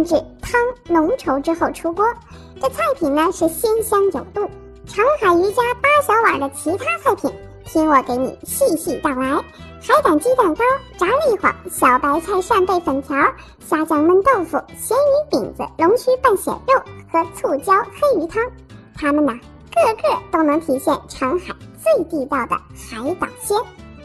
炖制汤浓稠之后出锅。这菜品呢是鲜香有度。长海渔家8小碗的其他菜品，听我给你细细道来。海胆鸡蛋糕、炸栗黄、小白菜扇贝粉条、虾酱焖豆腐、咸鱼饼子、龙须拌鲜肉和醋椒黑鱼汤，它们呢个个都能体现长海最地道的海岛鲜。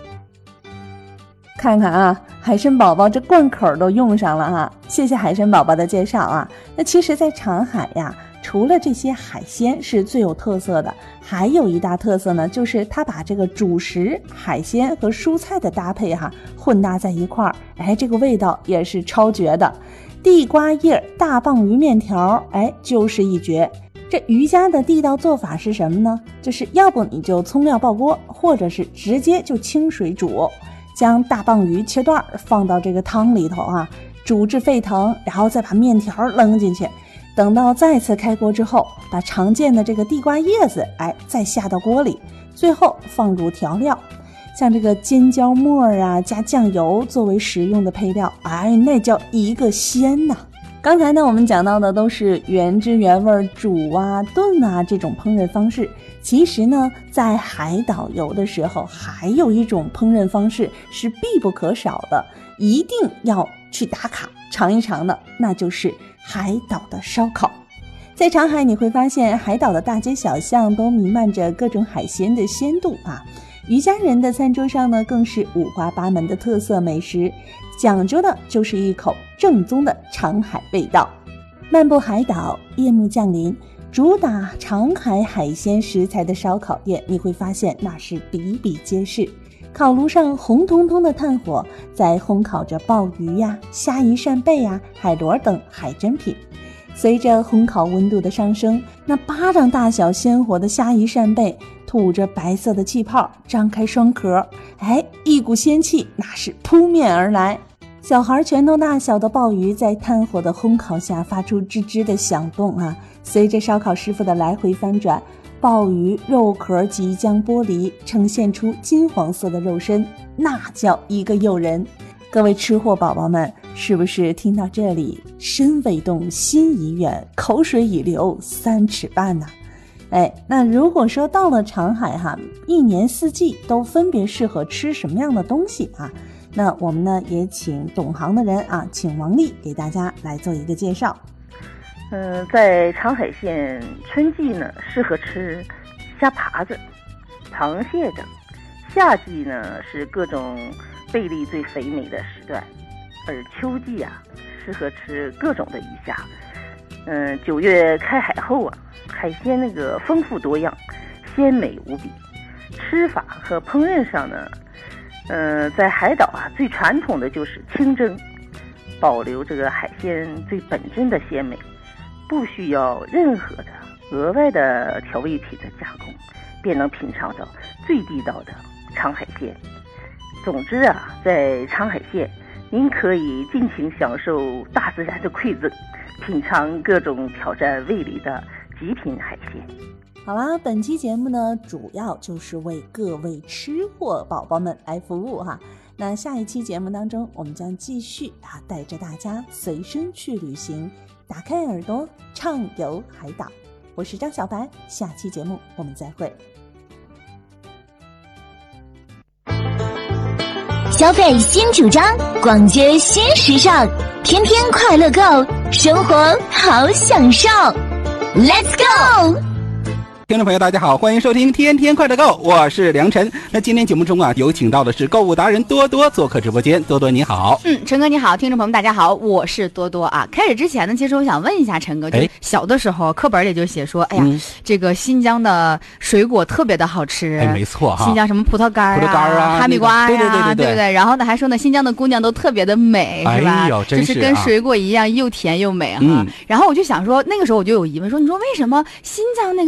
看看啊，海参宝宝这贯口都用上了哈，谢谢海参宝宝的介绍啊。那其实在长海呀，除了这些海鲜是最有特色的，还有一大特色呢，就是它把这个主食海鲜和蔬菜的搭配混搭在一块儿，这个味道也是超绝的。地瓜叶大棒鱼面条就是一绝。这渔家的地道做法是什么呢？就是要不你就葱料爆锅，或者是直接就清水煮，将大棒鱼切段放到这个汤里头煮至沸腾，然后再把面条扔进去，等到再次开锅之后，把常见的这个地瓜叶子再下到锅里，最后放入调料，像这个尖椒末加酱油作为食用的配料，那叫一个鲜呐。刚才呢我们讲到的都是原汁原味煮炖这种烹饪方式，其实呢在海岛游的时候还有一种烹饪方式是必不可少的，一定要去打卡尝一尝的，那就是海岛的烧烤。在长海你会发现海岛的大街小巷都弥漫着各种海鲜的鲜度渔家人的餐桌上呢更是五花八门的特色美食，讲究的就是一口正宗的长海味道。漫步海岛，夜幕降临，主打长海海鲜食材的烧烤店，你会发现那是比比皆是。烤炉上红彤彤的炭火在烘烤着鲍鱼虾夷扇贝海螺等海珍品。随着烘烤温度的上升，那巴掌大小鲜活的虾夷扇贝吐着白色的气泡，张开双壳，一股仙气那是扑面而来。小孩拳头大小的鲍鱼在炭火的烘烤下发出吱吱的响动随着烧烤师傅的来回翻转，鲍鱼肉壳即将剥离，呈现出金黄色的肉身，那叫一个诱人。各位吃货宝宝们，是不是听到这里身未动心已远，口水已流3尺半呢？那如果说到了长海一年四季都分别适合吃什么样的东西那我们呢也请懂行的人请王丽给大家来做一个介绍。 在长海县春季呢适合吃虾爬子、螃蟹等，夏季呢是各种贝类最肥美的时段，而秋季适合吃各种的鱼虾。9月开海后海鲜那个丰富多样，鲜美无比。吃法和烹饪上呢在海岛最传统的就是清蒸，保留这个海鲜最本真的鲜美，不需要任何的额外的调味品的加工，便能品尝到最地道的长海鲜。总之在长海县您可以尽情享受大自然的馈赠，品尝各种挑战味蕾的极品海鲜。 好啦，本期节目呢主要就是为各位吃货宝宝们来服务那下一期节目当中，我们将继续带着大家随身去旅行，打开耳朵畅游海岛。我是张小白，下期节目我们再会。 消费新主张，逛街新时尚，天天快乐购，生活好享受。Let's go！ 听众朋友大家好，欢迎收听天天快乐购，我是梁晨。那今天节目中有请到的是购物达人多多做客直播间。多多你好。 陈哥你好，听众朋友们大家好，我是多多开始之前呢，其实我想问一下陈哥，就小的时候课本里就写说这个新疆的水果特别的好吃。 没错新疆什么葡萄干哈密瓜对不对？然后呢还说呢新疆的姑娘都特别的美，是吧？就是跟水果一样又甜又美然后我就想说，那个时候我就有疑问说，你说为什么新疆那个地方的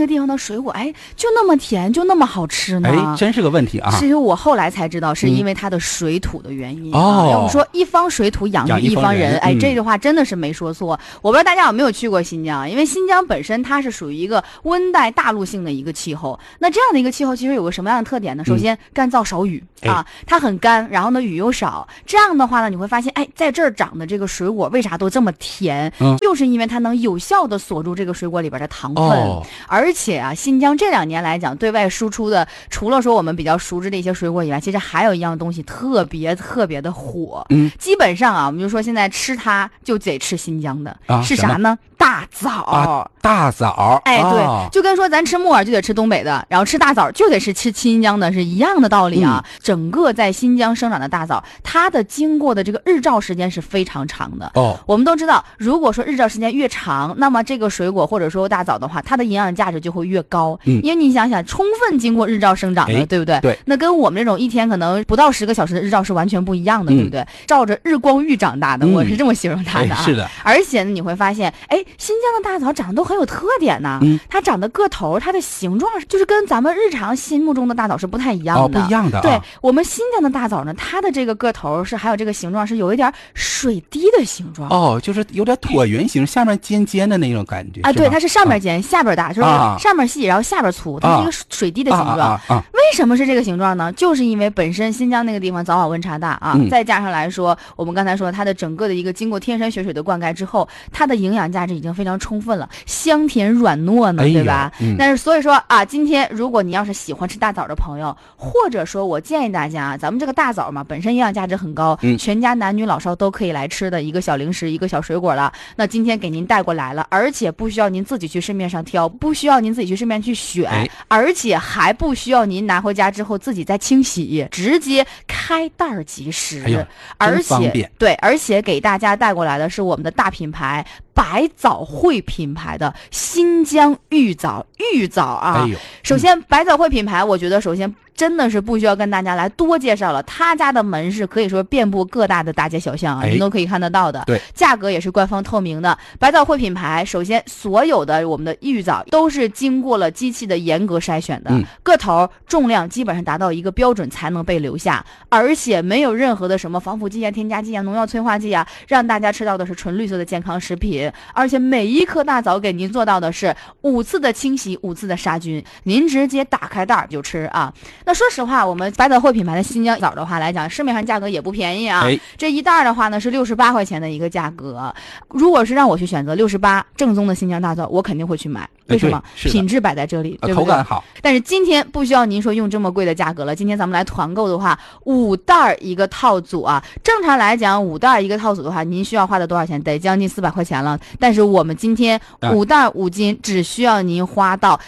水果就那么甜，就那么好吃呢？ 真是个问题啊！ 其实我后来才知道，是因为它的水土的原因要我们说一方水土养育一方人，这句话真的是没说错。我不知道大家有没有去过新疆，因为新疆本身它是属于一个温带大陆性的一个气候。那这样的一个气候其实有个什么样的特点呢？首先干燥少雨它很干，然后呢雨又少。这样的话呢，你会发现在这儿长的这个水果为啥都这么甜？就是因为它能有效的锁住这个水果里边的糖分。而且新疆这2年来讲对外输出的，除了说我们比较熟知的一些水果以外，其实还有一样东西特别的火。基本上我们就说现在吃它就得吃新疆的，是啥呢？大枣。 大枣， 对，就跟说咱吃木耳就得吃东北的，然后吃大枣就得吃新疆的是一样的道理啊。整个在新疆生长的大枣，它的经过的这个日照时间是非常长的。我们都知道，如果说日照时间越长，那么这个水果或者说大枣的话，它的营养价值就会越高。因为你想想，充分经过日照生长的，对不对？ 对。 那跟我们这种一天可能不到10个小时的日照是完全不一样的，对不对？照着日光浴长大的，我是这么形容它的是的。 而且呢，你会发现，新疆的大枣长得都很有特点呢。它长的个头，它的形状就是跟咱们日常心目中的大枣是不太一样的。 不一样的。 对，我们新疆的大枣呢，它的这个个头还有这个形状是有一点水滴的形状。 就是有点椭圆形，下面尖尖的那种感觉。 对，它是上面尖，下边大，就是上面细，然后下边粗，它是一个水滴的形状。为什么是这个形状呢？就是因为本身新疆那个地方早晚温差大再加上来说，我们刚才说它的整个的一个经过天山雪水的灌溉之后，它的营养价值已经非常充分了，香甜软糯呢，对吧？但是所以说今天如果你要是喜欢吃大枣的朋友，或者说我建议大家，咱们这个大枣嘛，本身营养价值很高，全家男女老少都可以来吃的一个小零食，一个小水果了。那今天给您带过来了，而且不需要您自己去市面上挑，不需要您自己去市面去选，而且还不需要您拿回家之后自己再清洗，直接开袋即食。而且对，而且给大家带过来的是我们的大品牌百枣汇品牌的新疆玉枣首先百枣汇品牌，我觉得首先真的是不需要跟大家来多介绍了，他家的门市可以说遍布各大的大街小巷你都可以看得到的。 对， 价格也是官方透明的。百枣汇品牌，首先所有的我们的玉枣都是经过了机器的严格筛选的，个头重量基本上达到一个标准才能被留下，而且没有任何的什么防腐剂添加剂农药催化剂让大家吃到的是纯绿色的健康食品。而且每一颗大枣给您做到的是5次的清洗，5次的杀菌，您直接打开袋就吃那说实话，我们百枣汇品牌的新疆枣的话来讲，市面上价格也不便宜这一袋的话呢是68块钱的一个价格。如果是让我去选择68正宗的新疆大枣，我肯定会去买。为什么？品质摆在这里，对不对？ 口感好。 但是今天不需要您说用这么贵的价格了，今天咱们来团购的话，5袋一个套组正常来讲5袋一个套组的话，您需要花的多少钱？得将近400块钱了。但是我们今天5袋5斤只需要您花到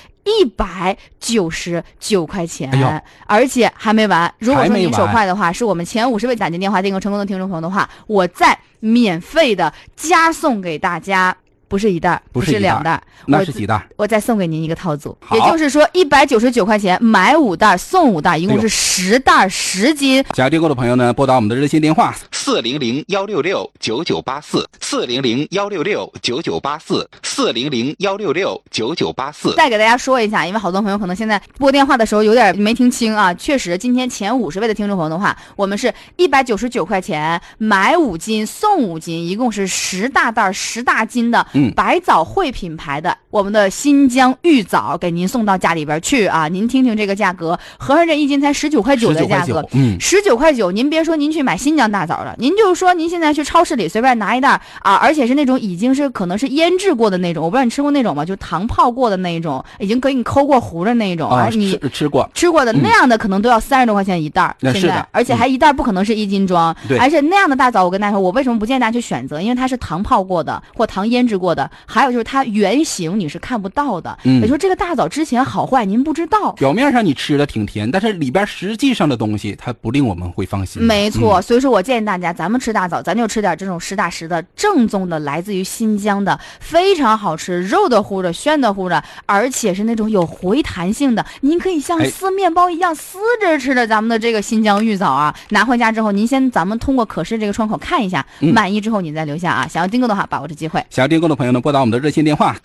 199块钱，而且还没完。如果说您手快的话，是我们前50位打进电话订购成功的听众朋友的话，我再免费的加送给大家。不是1袋，不是2袋， 那是几袋？ 我再送给您一个套组，也就是说199块钱买5袋送5袋，一共是10袋10斤。 想要订购的朋友呢，拨打我们的热线电话400-166-9984，400-166-9984，400-166-9984。 再给大家说一下，因为好多朋友可能现在拨电话的时候有点没听清确实今天前50位的听众朋友的话，我们是199块钱买5斤送5斤，一共是10大袋10大斤的百枣汇品牌的我们的新疆玉枣给您送到家里边去您听听这个价格，合上这1斤才19块9的价格，19块9。您别说您去买新疆大枣了，您就说您现在去超市里随便拿一袋而且是那种已经是可能是腌制过的那种，我不知道你吃过那种吗？就糖泡过的那一种，已经给你抠过糊的那一种你吃过的那样的可能都要30多块钱一袋现在，而且还一袋不可能是1斤装，而且那样的大枣我跟大家说，我为什么不建议大家去选择？因为它是糖泡过的或糖腌制过的，还有就是它原型你是看不到的，也就是这个大枣之前好坏您不知道。 表面上你吃的挺甜，但是里边实际上的东西它不令我们会放心。 没错，所以说我建议大家，咱们吃大枣，咱就吃点这种实打实的正宗的，来自于新疆的，非常好吃，肉的乎的，鲜的乎的，而且是那种有回弹性的，您可以像撕面包一样撕着吃的咱们的这个新疆玉枣拿回家之后，咱们通过可视这个窗口看一下，满意之后你再留下想要订购的话把握这机会。 想要订购的朋友朋友呢，拨打我们的热线电话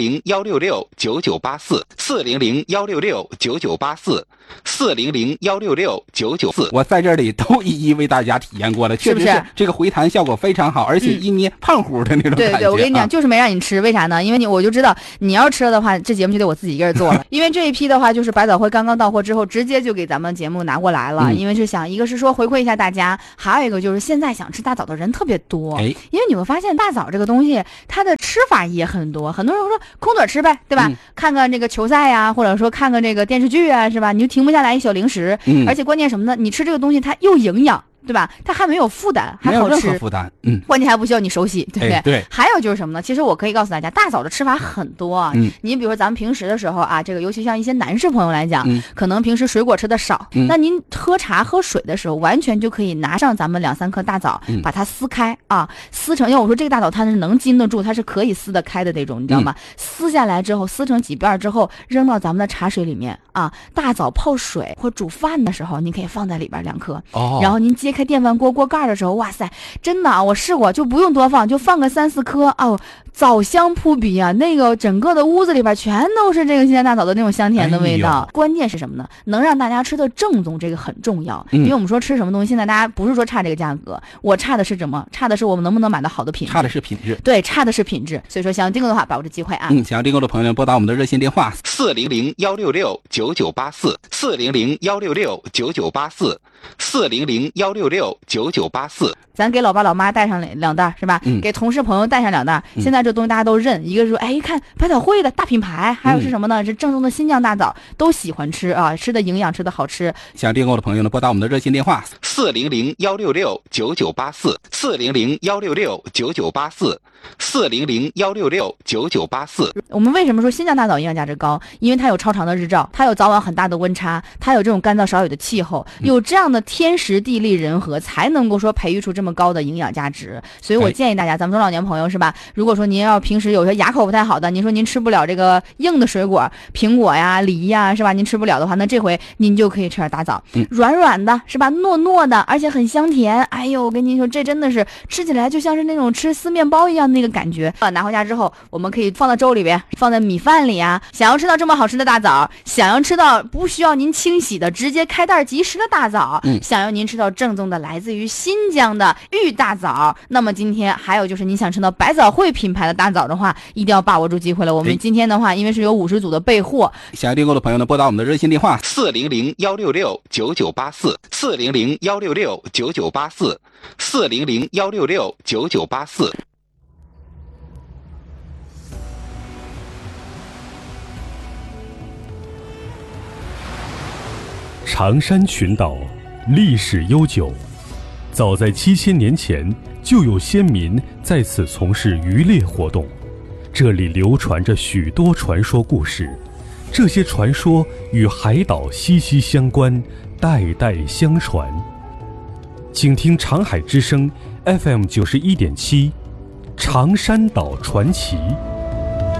400-166-9984，400-166-9984，400-166-9994，我在这里都一一为大家体验过了，确实是这个回弹效果非常好，而且一捏胖乎的那种感觉。 对，我跟你讲，就是没让你吃，为啥呢？因为我就知道你要吃了的话，这节目就得我自己一个人做了。因为这一批的话，就是百草汇刚刚到货之后，直接就给咱们节目拿过来了。因为是想，一个是说回馈一下大家，还有一个就是现在想吃大枣的人特别多。因为你会发现大枣这个东西，它的吃法也很多。很多人说空嘴吃呗，对吧？看看这个球赛呀，或者说看看这个电视剧啊，是吧？你就停不下来一小零食。而且关键什么呢？你吃这个东西，它又营养。对吧？它还没有负担，还好吃， 没有任何负担， 关键还不需要你手洗，对不对？ 对。 还有就是什么呢？其实我可以告诉大家，大枣的吃法很多啊。你比如说咱们平时的时候啊，这个尤其像一些男士朋友来讲，可能平时水果吃的少，那您喝茶喝水的时候，完全就可以拿上咱们2-3颗大枣，把它撕开啊，撕成，因为我说这个大枣它是能经得住，它是可以撕得开的那种，你知道吗？撕下来之后，撕成几瓣之后，扔到咱们的茶水里面啊，大枣泡水或煮饭的时候，您可以放在里边2颗，然后您揭开电饭锅盖的时候，哇塞，真的啊，我试过，就不用多放，就放个3-4颗哦，枣香扑鼻啊，那个整个的屋子里边全都是这个新鲜大枣的那种香甜的味道。关键是什么呢？能让大家吃的正宗，这个很重要。因为我们说吃什么东西，现在大家不是说差这个价格，我差的是什么？差的是我们能不能买到好的品质？ 差的是品质。 对，差的是品质。所以说，想要订购的话，把握这机会啊。 想要订购的朋友呢，拨打我们的热线电话400-166-9984，400-166-9984，400-166-9984。 咱给老爸老妈带上2袋是吧？给同事朋友带上2袋。现在这东西大家都认，一个是说，哎，一看百草汇的大品牌，还有是什么呢？是正宗的新疆大枣，都喜欢吃啊，吃的营养，吃的好吃。 想订购的朋友呢，拨打我们的热线电话400-166-9984，400-166-9984，400-166-9984。 我们为什么说新疆大枣营养价值高？因为它有超长的日照，它有早晚很大的温差，它有这种干燥少雨的气候，有这样的天时地利人和，才能够说培育出这么高的营养价值。所以我建议大家，咱们中老年朋友是吧？如果说您要平时有些牙口不太好的，您说您吃不了这个硬的水果，苹果呀、梨呀，是吧？您吃不了的话，那这回您就可以吃点大枣，软软的，是吧？糯糯的，而且很香甜。哎呦，我跟您说，这真的是吃起来就像是那种吃撕面包一样的那个感觉。拿回家之后，我们可以放到粥里边，放在米饭里啊。想要吃到这么好吃的大枣，想要吃到不需要您清洗的，直接开袋即食的大枣，想要您吃到正宗的来自于新疆的玉大枣，那么今天还有就是您想吃到百草汇品牌的大枣的话，一定要把握住机会了。我们今天的话，因为是有50组的备货， 想要订购的朋友呢，拨打我们的热线电话400-166-9984，400-166-9984，400-166-9984。 长山群岛历史悠久，早在7000年前就有先民在此从事渔猎活动，这里流传着许多传说故事，这些传说与海岛息息相关，代代相传。请听长海之声 FM 91.7，长山岛传奇。